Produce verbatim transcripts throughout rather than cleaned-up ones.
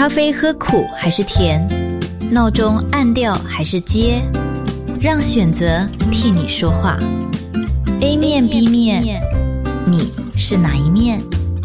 咖啡喝苦还是甜？闹钟按掉还是接？让选择替你说话。A 面 B 面，你是哪一面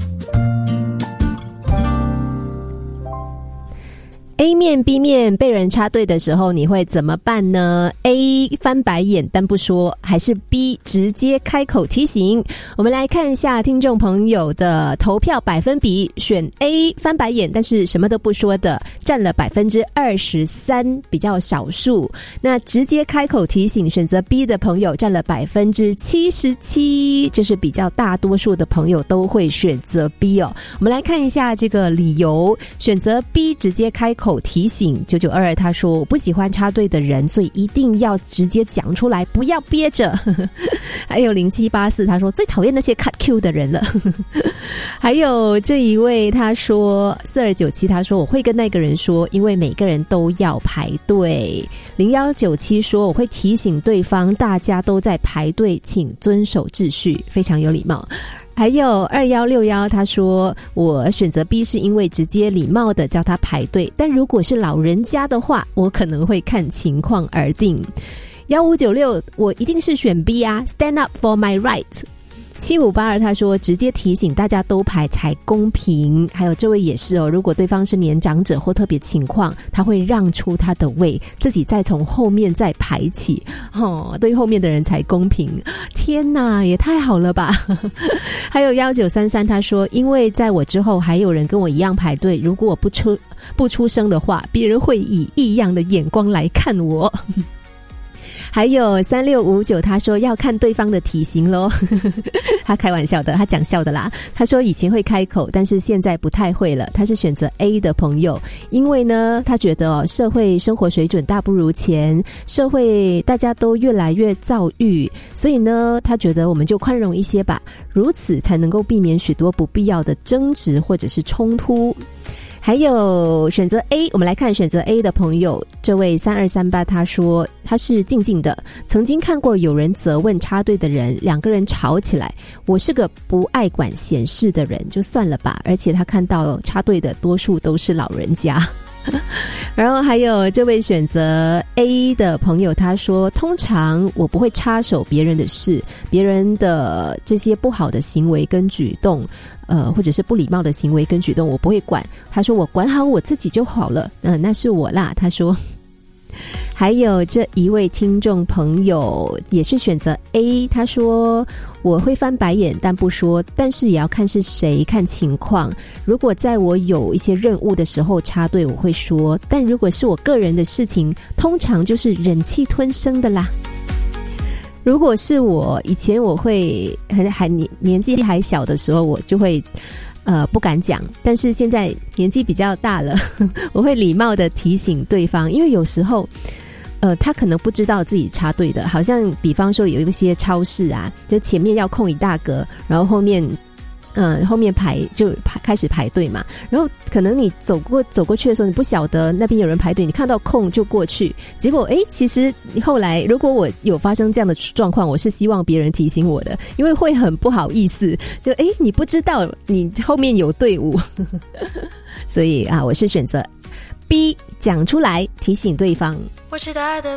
？A 面 B 面被人插队的时候你会怎么办呢？ A 翻白眼但不说，还是 B 直接开口提醒？我们来看一下听众朋友的投票百分比，选 A 翻白眼但是什么都不说的占了 百分之二十三， 比较少数。那直接开口提醒选择 B 的朋友占了 百分之七十七， 就是比较大多数的朋友都会选择 B 哦。我们来看一下这个理由，选择 B 直接开口提醒。九九二二他说，我不喜欢插队的人，所以一定要直接讲出来，不要憋着。还有零七八四他说，最讨厌那些 cut Q 的人了。还有这一位他说，四二九七他说，我会跟那个人说，因为每个人都要排队。零一九七说，我会提醒对方大家都在排队，请遵守秩序，非常有礼貌。还有二一六一他说，我选择 B 是因为直接礼貌的叫他排队，但如果是老人家的话，我可能会看情况而定。一五九六我一定是选 B 啊 Stand up for my right。七五八二他说，直接提醒大家都排才公平。还有这位也是哦，如果对方是年长者或特别情况，他会让出他的位，自己再从后面再排起，哦，对后面的人才公平。天哪，也太好了吧。还有一九三三他说，因为在我之后还有人跟我一样排队，如果我不出不出声的话，别人会以异样的眼光来看我。还有三六五九他说，要看对方的体型咯。他开玩笑的，他讲笑的啦。他说以前会开口，但是现在不太会了。他是选择 A 的朋友，因为呢他觉得、哦、社会生活水准大不如前，社会大家都越来越躁郁，所以呢他觉得我们就宽容一些吧，如此才能够避免许多不必要的争执或者是冲突。还有选择 A， 我们来看选择 A 的朋友，这位三二三八他说，他是静静的，曾经看过有人责问插队的人，两个人吵起来，我是个不爱管闲事的人，就算了吧，而且他看到插队的多数都是老人家。然后还有这位选择 A 的朋友他说，通常我不会插手别人的事，别人的这些不好的行为跟举动呃，或者是不礼貌的行为跟举动我不会管，他说我管好我自己就好了，嗯、呃，那是我啦，他说。还有这一位听众朋友也是选择 A， 他说我会翻白眼但不说，但是也要看是谁看情况，如果在我有一些任务的时候插队我会说，但如果是我个人的事情通常就是忍气吞声的啦。如果是我以前我会还还年年纪还小的时候我就会呃，不敢讲，但是现在年纪比较大了，我会礼貌的提醒对方，因为有时候，呃，他可能不知道自己插队的，好像比方说有一些超市啊，就前面要空一大格，然后后面，嗯、呃，后面排就排开始排队嘛，然后可能你走过走过去的时候，你不晓得那边有人排队，你看到空就过去，结果诶，其实后来如果我有发生这样的状况，我是希望别人提醒我的，因为会很不好意思，就诶，你不知道你后面有队伍，所以啊，我是选择 B， 讲出来提醒对方。 我是大爱的